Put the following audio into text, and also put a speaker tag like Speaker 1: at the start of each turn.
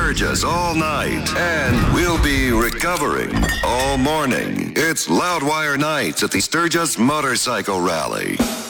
Speaker 1: Sturgis all night, and we'll be recovering all morning. It's Loudwire Nights at the Sturgis Motorcycle Rally.